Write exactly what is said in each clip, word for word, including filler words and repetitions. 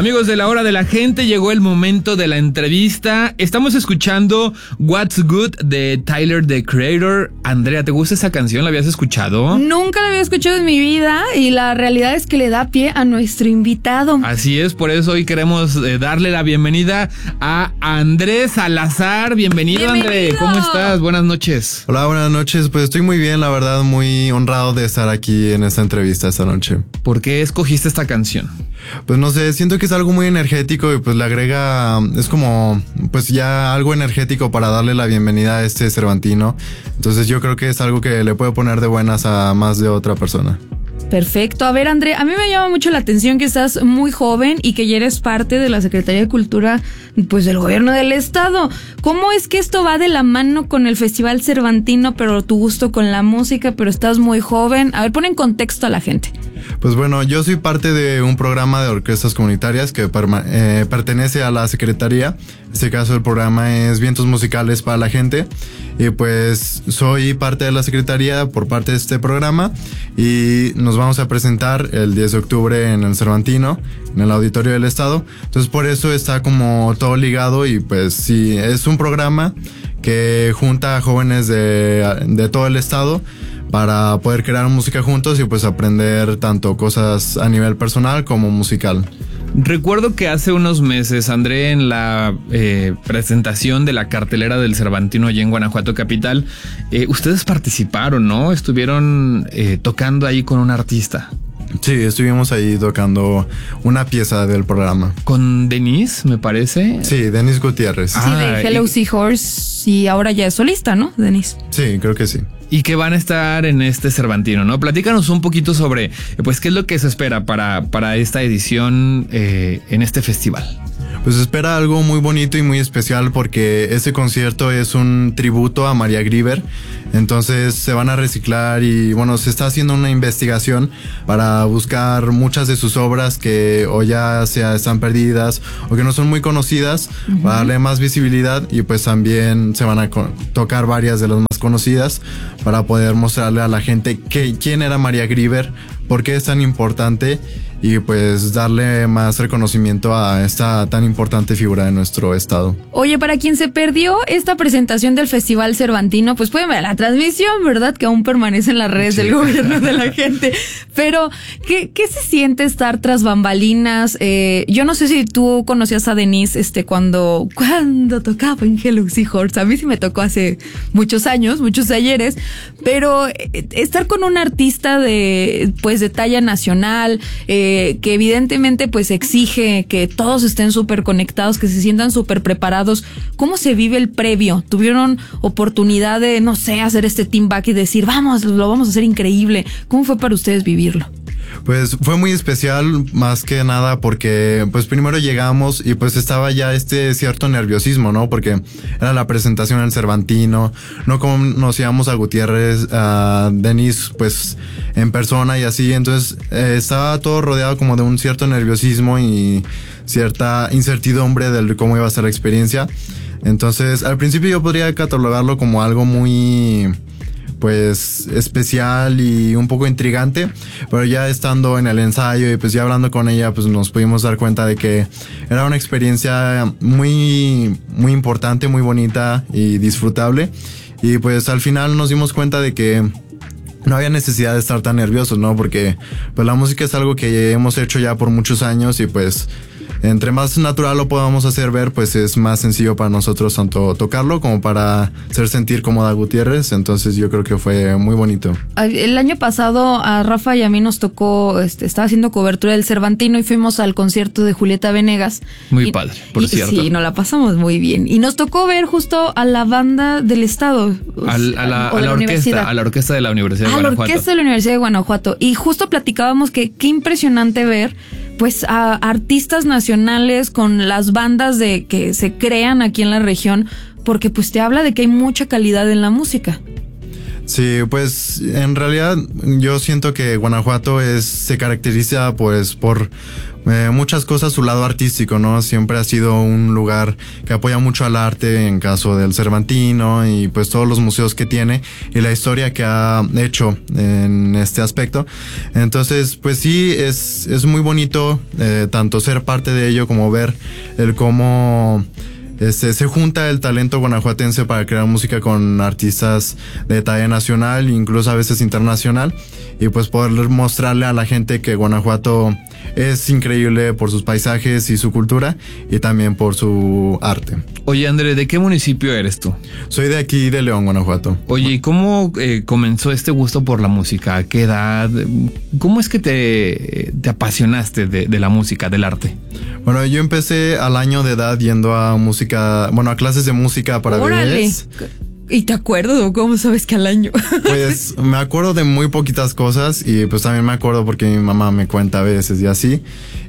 Amigos de La Hora de la Gente, llegó el momento de la entrevista. Estamos escuchando What's Good de Tyler, the Creator. Andrea, ¿te gusta esa canción? ¿La habías escuchado? Nunca la había escuchado en mi vida y la realidad es que le da pie a nuestro invitado. Así es, por eso hoy queremos eh, darle la bienvenida a Andrés Salazar. Bienvenido, Bienvenido. André. ¿Cómo estás? Buenas noches. Hola, buenas noches. Pues estoy muy bien, la verdad, muy honrado de estar aquí en esta entrevista esta noche. ¿Por qué escogiste esta canción? Pues no sé, siento que es algo muy energético y pues le agrega, es como pues ya algo energético para darle la bienvenida a este Cervantino. Entonces yo creo que es algo que le puede poner de buenas a más de otra persona. Perfecto. A ver, André, a mí me llama mucho la atención que estás muy joven y que ya eres parte de la Secretaría de Cultura, pues, del gobierno del estado. ¿Cómo es que esto va de la mano con el Festival Cervantino, pero tu gusto con la música, pero estás muy joven? A ver, pon en contexto a la gente. Pues bueno, yo soy parte de un programa de orquestas comunitarias que perma- eh, pertenece a la Secretaría. En este caso el programa es Vientos Musicales para la Gente. Y pues soy parte de la Secretaría por parte de este programa. Y nos vamos a presentar el diez de octubre en el Cervantino, en el Auditorio del Estado. Entonces por eso está como todo ligado y pues sí, es un programa que junta a jóvenes de, de todo el estado para poder crear música juntos y pues aprender tanto cosas a nivel personal como musical. Recuerdo que hace unos meses, André, en la eh, presentación de la cartelera del Cervantino allá en Guanajuato capital, eh, ustedes participaron, ¿no? Estuvieron eh, tocando ahí con un artista. Sí, estuvimos ahí tocando una pieza del programa. Con Denise, me parece. Sí, Denis Gutiérrez. Sí, Ah, de Hello y- Seahorse y ahora ya es solista, ¿no, Denise? Sí, creo que sí. Y que van a estar en este Cervantino, ¿no? Platícanos un poquito sobre, pues, qué es lo que se espera para, para esta edición eh, en este festival. Pues espera algo muy bonito y muy especial porque este concierto es un tributo a María Grieber. Entonces se van a reciclar y bueno, se está haciendo una investigación para buscar muchas de sus obras que o ya sea están perdidas o que no son muy conocidas, uh-huh, para darle más visibilidad y pues también se van a co- tocar varias de las más conocidas para poder mostrarle a la gente que, quién era María Grieber, por qué es tan importante y pues darle más reconocimiento a esta tan importante figura de nuestro estado. Oye, para quien se perdió esta presentación del Festival Cervantino, pues pueden ver la transmisión, ¿verdad? Que aún permanece en las redes sí. del gobierno de la gente. Pero, ¿qué, qué se siente estar tras bambalinas? Eh, yo no sé si tú conocías a Denise este, cuando, cuando tocaba en Hello Seahorse. A mí sí me tocó hace muchos años, muchos ayeres. Pero eh, estar con un artista de, pues, de talla nacional, eh, que evidentemente pues exige que todos estén súper conectados, que se sientan súper preparados. ¿Cómo se vive el previo? ¿Tuvieron oportunidad de, no sé, hacer este team back y decir, vamos, lo vamos a hacer increíble? ¿Cómo fue para ustedes vivirlo? Pues fue muy especial más que nada porque pues primero llegamos y pues estaba ya este cierto nerviosismo, ¿no? Porque era la presentación del Cervantino, no conocíamos a Gutiérrez, a Denis pues en persona y así, entonces eh, estaba todo rodeado como de un cierto nerviosismo y cierta incertidumbre de cómo iba a ser la experiencia. Entonces al principio yo podría catalogarlo como algo muy pues especial y un poco intrigante, pero ya estando en el ensayo y pues ya hablando con ella pues nos pudimos dar cuenta de que era una experiencia muy muy importante, muy bonita y disfrutable y pues al final nos dimos cuenta de que no había necesidad de estar tan nerviosos, ¿no? Porque pues la música es algo que hemos hecho ya por muchos años y pues entre más natural lo podamos hacer ver, pues es más sencillo para nosotros tanto tocarlo como para hacer sentir cómoda a Gutiérrez. Entonces yo creo que fue muy bonito. El año pasado a Rafa y a mí nos tocó, este, estaba haciendo cobertura del Cervantino y fuimos al concierto de Julieta Venegas. Muy y, padre, por y, cierto. Sí, nos la pasamos muy bien. Y nos tocó ver justo a la banda del estado. Al, a la, a la, la orquesta, a la orquesta de la Universidad de a Guanajuato. A la orquesta de la Universidad de Guanajuato. Y justo platicábamos que qué impresionante ver pues a artistas nacionales con las bandas de que se crean aquí en la región, porque pues te habla de que hay mucha calidad en la música. Sí, pues en realidad yo siento que Guanajuato es se caracteriza pues por eh, muchas cosas, su lado artístico, ¿no? Siempre ha sido un lugar que apoya mucho al arte, en caso del Cervantino y pues todos los museos que tiene y la historia que ha hecho en este aspecto. Entonces, pues sí, es, es muy bonito eh, tanto ser parte de ello como ver el cómo Este, se junta el talento guanajuatense para crear música con artistas de talla nacional, incluso a veces internacional, y pues poder mostrarle a la gente que Guanajuato es increíble por sus paisajes y su cultura, y también por su arte. Oye, André, ¿de qué municipio eres tú? Soy de aquí, de León, Guanajuato. Oye, ¿y cómo eh, comenzó este gusto por la música? ¿A qué edad? ¿Cómo es que te, te apasionaste de, de la música, del arte? Bueno, yo empecé al año de edad yendo a música, bueno, a clases de música para ¡Órale! bebés. ¿Y te acuerdo? ¿Cómo sabes que al año? Pues me acuerdo de muy poquitas cosas y pues también me acuerdo porque mi mamá me cuenta a veces y así.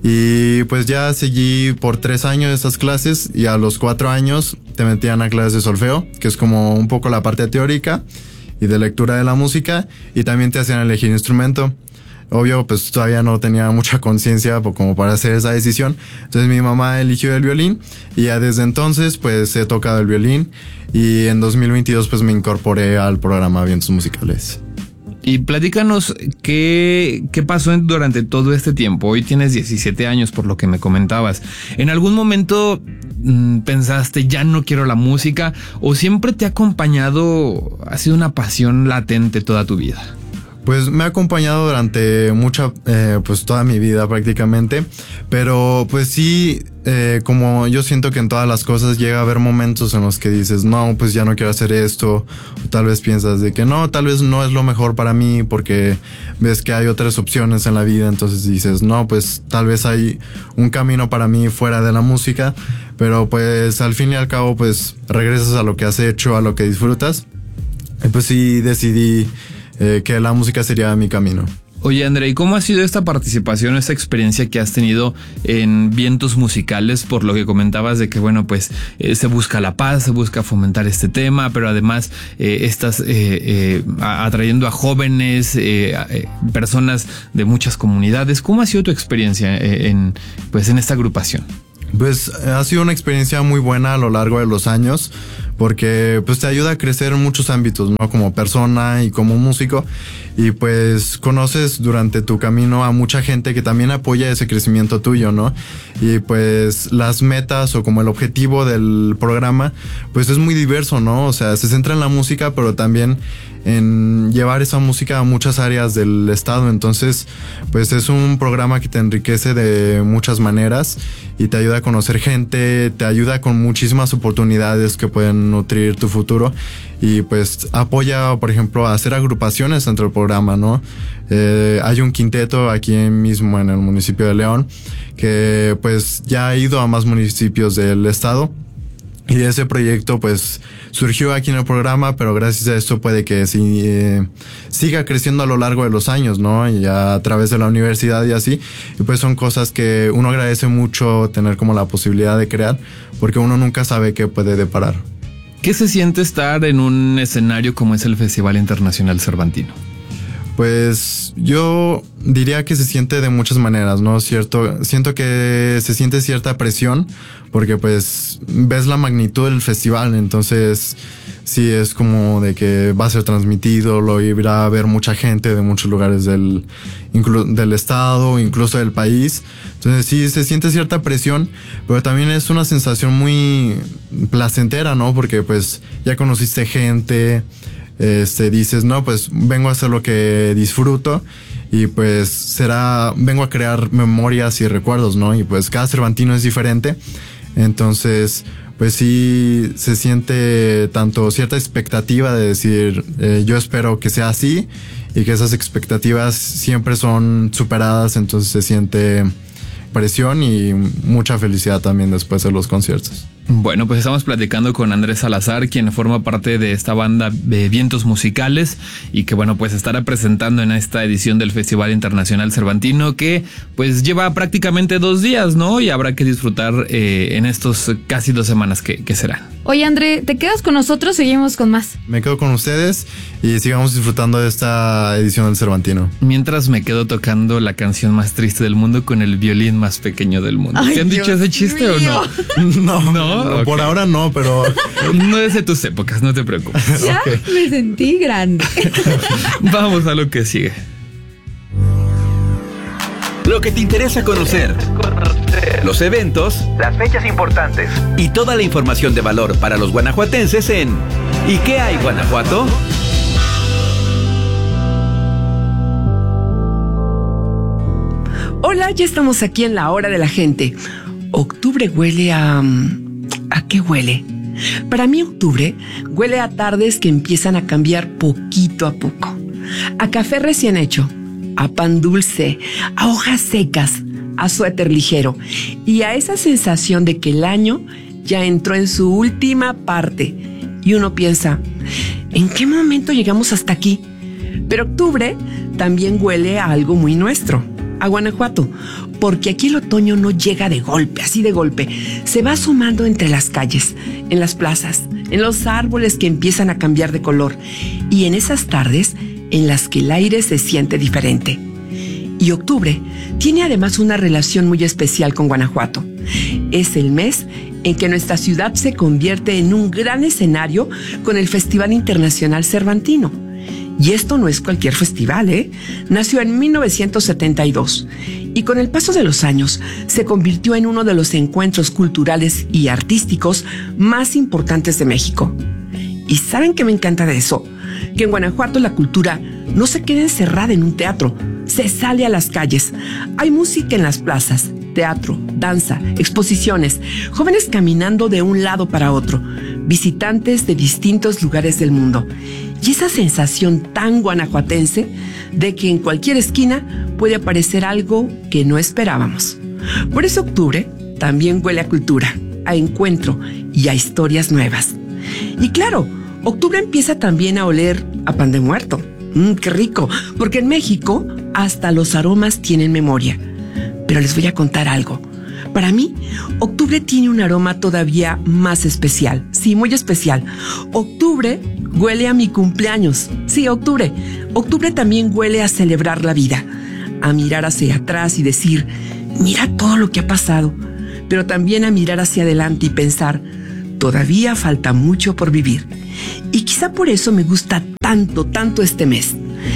Y pues ya seguí por tres años esas clases y a los cuatro años te metían a clases de solfeo, que es como un poco la parte teórica y de lectura de la música, y también te hacían elegir instrumento. Obvio, pues todavía no tenía mucha conciencia como para hacer esa decisión. Entonces mi mamá eligió el violín y ya desde entonces pues he tocado el violín, y en dos mil veintidós pues me incorporé al programa Vientos Musicales. Y platícanos qué, qué pasó durante todo este tiempo. Hoy tienes diecisiete años, por lo que me comentabas. ¿En algún momento mmm, pensaste ya no quiero la música, o siempre te ha acompañado, ha sido una pasión latente toda tu vida? Pues me ha acompañado durante mucha, eh, pues toda mi vida prácticamente, pero pues sí, eh, como yo siento que en todas las cosas llega a haber momentos en los que dices, no, pues ya no quiero hacer esto, o tal vez piensas de que no, tal vez no es lo mejor para mí porque ves que hay otras opciones en la vida, entonces dices, no, pues tal vez hay un camino para mí fuera de la música, pero pues al fin y al cabo pues regresas a lo que has hecho, a lo que disfrutas, y pues sí decidí Eh, que la música sería mi camino. Oye, André, ¿y cómo ha sido esta participación, esta experiencia que has tenido en Vientos Musicales? Por lo que comentabas de que, bueno, pues eh, se busca la paz, se busca fomentar este tema, pero además eh, estás eh, eh, atrayendo a jóvenes, eh, eh, personas de muchas comunidades. ¿Cómo ha sido tu experiencia eh, en, pues, en esta agrupación? Pues ha sido una experiencia muy buena a lo largo de los años, porque pues te ayuda a crecer en muchos ámbitos, ¿no? Como persona y como músico, y pues conoces durante tu camino a mucha gente que también apoya ese crecimiento tuyo, ¿no? Y pues las metas o como el objetivo del programa pues es muy diverso, ¿no? O sea, se centra en la música, pero también en llevar esa música a muchas áreas del estado. Entonces pues es un programa que te enriquece de muchas maneras y te ayuda a conocer gente, te ayuda con muchísimas oportunidades que pueden nutrir tu futuro, y pues apoya, por ejemplo, a hacer agrupaciones dentro del programa, ¿no? Eh, hay un quinteto aquí mismo en el municipio de León que pues ya ha ido a más municipios del estado. Y ese proyecto pues surgió aquí en el programa, pero gracias a esto puede que sí, eh, siga creciendo a lo largo de los años, ¿no? Y a través de la universidad y así. Y pues son cosas que uno agradece mucho tener como la posibilidad de crear, porque uno nunca sabe qué puede deparar. ¿Qué se siente estar en un escenario como es el Festival Internacional Cervantino? Pues yo diría que se siente de muchas maneras, ¿no? Cierto, siento que se siente cierta presión porque pues ves la magnitud del festival, entonces sí es como de que va a ser transmitido, lo irá a ver mucha gente de muchos lugares del, inclu- del estado, incluso del país. Entonces sí se siente cierta presión, pero también es una sensación muy placentera, ¿no? Porque pues ya conociste gente. Este, dices, no, pues vengo a hacer lo que disfruto, y pues será, vengo a crear memorias y recuerdos, ¿no? Y pues cada cervantino es diferente, entonces pues sí se siente tanto cierta expectativa de decir, eh, yo espero que sea así, y que esas expectativas siempre son superadas, entonces se siente presión y mucha felicidad también después de los conciertos. Bueno, pues estamos platicando con Andrés Salazar, quien forma parte de esta banda de Vientos Musicales y que, bueno, pues estará presentando en esta edición del Festival Internacional Cervantino, que pues lleva prácticamente dos días, ¿no? Y habrá que disfrutar eh, en estos casi dos semanas que, que serán. Oye, André, ¿te quedas con nosotros? Seguimos con más. Me quedo con ustedes y sigamos disfrutando de esta edición del Cervantino. Mientras me quedo tocando la canción más triste del mundo con el violín más pequeño del mundo. Ay, ¿te han Dios dicho ese chiste mío. o no? No, No, no okay. Por ahora no, pero... No es de tus épocas, no te preocupes. Ya okay. Me sentí grande. Vamos a lo que sigue. Lo que te interesa conocer, los eventos, las fechas importantes y toda la información de valor para los guanajuatenses en ¿Y qué hay, Guanajuato? Hola, ya estamos aquí en la hora de la gente. Octubre huele a... ¿A qué huele? Para mí octubre huele a tardes que empiezan a cambiar poquito a poco. A café recién hecho, a pan dulce, a hojas secas, a suéter ligero y a esa sensación de que el año ya entró en su última parte y uno piensa, ¿en qué momento llegamos hasta aquí? Pero octubre también huele a algo muy nuestro, a Guanajuato, porque aquí el otoño no llega de golpe, así de golpe, se va asomando entre las calles, en las plazas, en los árboles que empiezan a cambiar de color y en esas tardes en las que el aire se siente diferente. Y octubre tiene además una relación muy especial con Guanajuato. Es el mes en que nuestra ciudad se convierte en un gran escenario con el Festival Internacional Cervantino. Y esto no es cualquier festival, ¿eh? Nació en mil novecientos setenta y dos y con el paso de los años se convirtió en uno de los encuentros culturales y artísticos más importantes de México. ¿Y saben qué me encanta de eso? Que en Guanajuato la cultura no se queda encerrada en un teatro, se sale a las calles. Hay música en las plazas, teatro, danza, exposiciones, jóvenes caminando de un lado para otro, visitantes de distintos lugares del mundo. Y esa sensación tan guanajuatense de que en cualquier esquina puede aparecer algo que no esperábamos. Por eso octubre también huele a cultura, a encuentro y a historias nuevas. Y claro, octubre empieza también a oler a pan de muerto. Mmm, qué rico, porque en México hasta los aromas tienen memoria. Pero les voy a contar algo. Para mí, octubre tiene un aroma todavía más especial. Sí, muy especial. Octubre huele a mi cumpleaños. Sí, octubre. Octubre también huele a celebrar la vida, a mirar hacia atrás y decir, mira todo lo que ha pasado, pero también a mirar hacia adelante y pensar, todavía falta mucho por vivir. Y quizá por eso me gusta tanto, tanto este mes.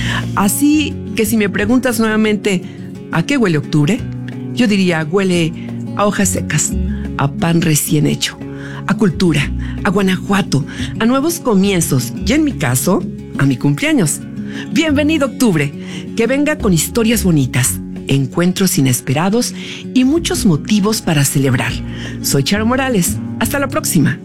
Así que si me preguntas nuevamente, ¿a qué huele octubre? Yo diría, huele a hojas secas, a pan recién hecho, a cultura, a Guanajuato, a nuevos comienzos y en mi caso, a mi cumpleaños. Bienvenido octubre, que venga con historias bonitas, encuentros inesperados y muchos motivos para celebrar. Soy Charo Morales, hasta la próxima.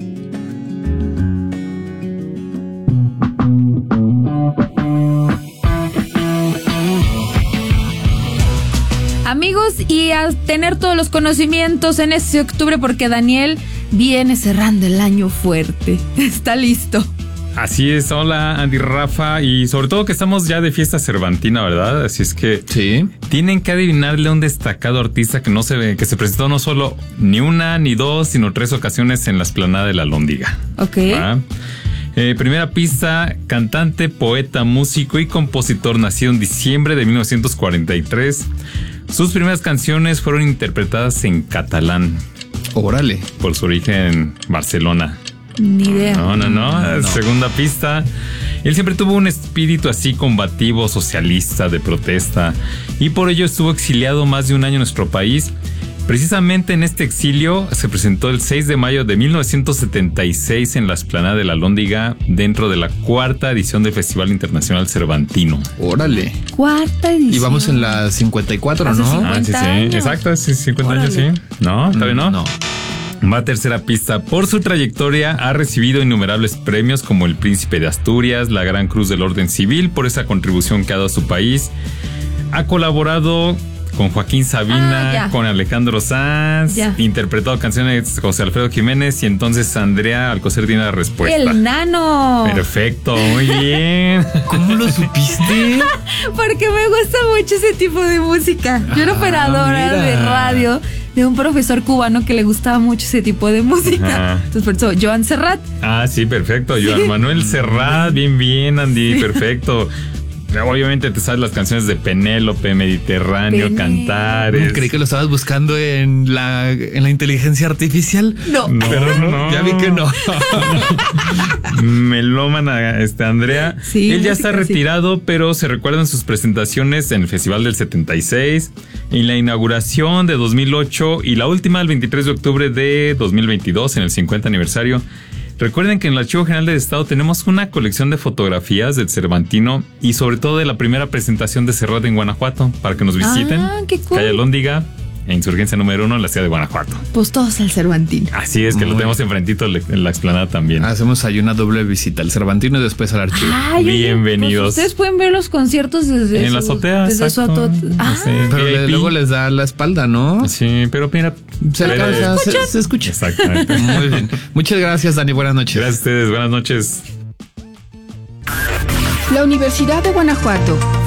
Amigos, y a tener todos los conocimientos en este octubre porque Daniel viene cerrando el año fuerte. Está listo. Así es, hola Andy, Rafa, y sobre todo que estamos ya de fiesta cervantina, ¿verdad? Así es que sí, tienen que adivinarle a un destacado artista que no se ve, que se presentó no solo ni una ni dos, sino tres ocasiones en la Explanada de la Lóndiga. Ok. ¿Va? Eh, primera pista, cantante, poeta, músico y compositor, nacido en diciembre de mil novecientos cuarenta y tres. Sus primeras canciones fueron interpretadas en catalán. Órale. Por su origen en Barcelona. Ni idea. No, no, no, no. Segunda pista. Él siempre tuvo un espíritu así combativo, socialista, de protesta, y por ello estuvo exiliado más de un año en nuestro país. Precisamente en este exilio se presentó el seis de mayo de mil novecientos setenta y seis en la Explanada de la Lóndiga, dentro de la cuarta edición del Festival Internacional Cervantino. Órale. Cuarta edición. Y vamos en la cincuenta y cuatro, Hace ¿no? cincuenta Ah, sí, sí, años. exacto, sí, cincuenta Órale. años, sí. No, todavía no. No. Va a tercera pista. Por su trayectoria ha recibido innumerables premios como el Príncipe de Asturias, la Gran Cruz del Orden Civil por esa contribución que ha dado a su país. Ha colaborado con Joaquín Sabina, Ah, ya. con Alejandro Sanz, Ya. interpretado canciones de José Alfredo Jiménez y entonces Andrea Alcocer tiene la respuesta. El nano. Perfecto, muy bien. ¿Cómo lo supiste? Porque me gusta mucho ese tipo de música. Yo era Ah, operadora mira. de radio de un profesor cubano que le gustaba mucho ese tipo de música. Ajá. Entonces, por eso, Joan Serrat. Ah, sí, perfecto. Joan Manuel Serrat, bien, bien, Andy, perfecto. Obviamente te sabes las canciones de Penélope, Mediterráneo, Pené. Cantares. Creí que lo estabas buscando en la, en la inteligencia artificial. No. No, Pero no, ya vi que no. Melómana, este Andrea. Sí, Él ya música, está retirado, pero se recuerdan sus presentaciones en el Festival del setenta y seis, en la inauguración de dos mil ocho y la última el veintitrés de octubre de dos mil veintidós, en el cincuenta aniversario. Recuerden que en el Archivo General del Estado tenemos una colección de fotografías del Cervantino y sobre todo de la primera presentación de Serrat en Guanajuato, para que nos visiten. Ah, qué cool. Calle Alhóndiga, e Insurgencia número uno en la ciudad de Guanajuato. Pues todos al Cervantino. Así es, que lo Muy tenemos enfrentito en la explanada también. Hacemos ahí una doble visita al Cervantino y después al archivo. Ay, oye, Bienvenidos. pues ustedes pueden ver los conciertos desde En su, la azotea, Desde su exacto. azotea. Ah, Sí, Pero le- V I P. luego les da la espalda, ¿no? Sí, pero mira, Se pero- alcanza, se, se escucha. Exactamente. Muy bien. Muchas gracias, Dani. Buenas noches. Gracias a ustedes, buenas noches. La Universidad de Guanajuato